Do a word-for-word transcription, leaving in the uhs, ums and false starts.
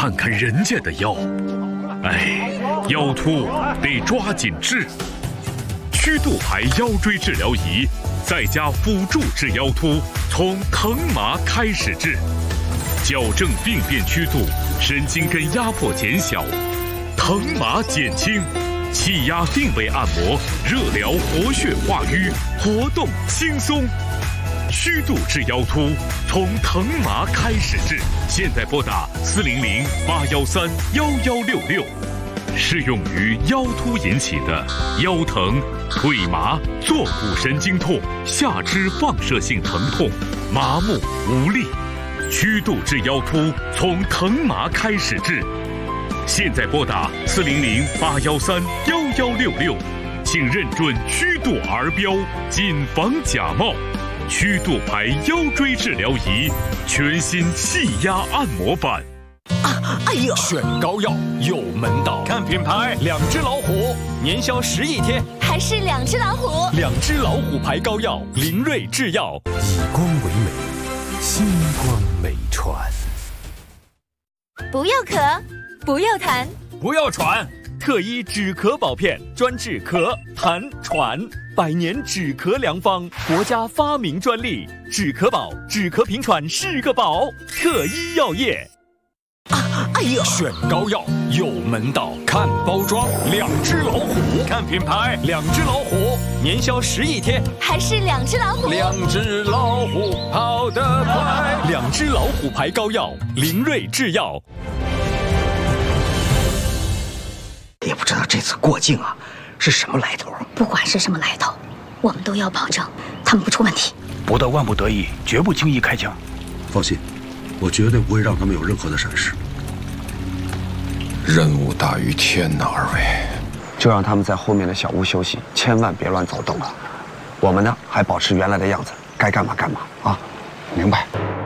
看看人家的腰，哎，腰突得抓紧治。曲度牌腰椎治疗仪，再加辅助治腰突，从疼麻开始治，矫正病变曲度，神经根压迫减小，疼麻减轻，气压定位按摩，热疗活血化瘀，活动轻松。曲度治腰突，从疼麻开始治。现在拨打四零零八幺三幺幺六六。适用于腰突引起的腰疼、腿麻、坐骨神经痛、下肢放射性疼痛、麻木无力。曲度治腰突，从疼麻开始治。现在拨打四零零八幺三幺幺六六，请认准曲度儿标，谨防假冒。曲度牌腰椎治疗仪，全新气压按摩版。 啊！哎呦， 选膏药有门道，看品牌，两只老虎，年销十亿天， 还是两只老虎。 两只老虎牌膏药，灵瑞制药，以光为美，星光美传。 不要咳，不要痰， 不要喘，特医止咳宝片，专治咳、痰、喘，百年止咳良方，国家发明专利，止咳宝，止咳平喘是个宝，特医药业。 啊！哎呦， 选膏药有门道，看包装，两只老虎，看品牌，两只老虎，年销十亿天， 还是两只老虎。 两只老虎跑得快，两只老虎牌膏药，灵瑞制药。 也不知道这次过境啊是什么来头。 不管是什么来头，我们都要保证他们不出问题。 不到万不得已，绝不轻易开枪。 放心，我绝对不会让他们有任何的闪失。 任务大于天呐，二位， 就让他们在后面的小屋休息，千万别乱走动了。我们呢，还保持原来的样子，该干嘛干嘛啊！ 明白。